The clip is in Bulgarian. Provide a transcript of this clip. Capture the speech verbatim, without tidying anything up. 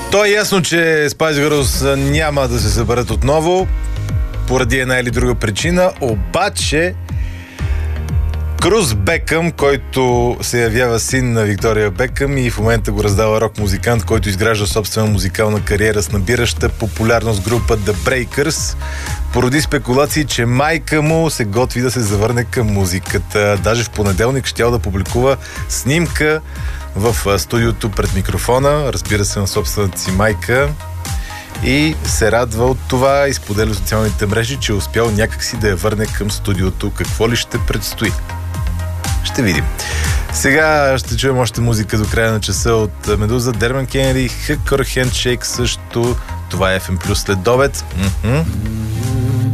То е ясно, че Spice Girls няма да се съберат отново поради една или друга причина, обаче Круз Бекъм, който се явява син на Виктория Бекъм и в момента го раздава рок-музикант, който изгражда собствена музикална кариера с набираща популярност група The Breakers, породи спекулации, че майка му се готви да се завърне към музиката. Даже в понеделник щял да публикува снимка в студиото пред микрофона, разбира се, на собствената си майка, и се радва от това и споделя в социалните мрежи, че е успял някакси да я върне към студиото. Какво ли ще предстои? Ще видим. Сега ще чуем още музика до края на часа от Медуза, Дерман Кенери, Hardcore Handshake също. Това е еф ем Плюс след обед. Mm-hmm.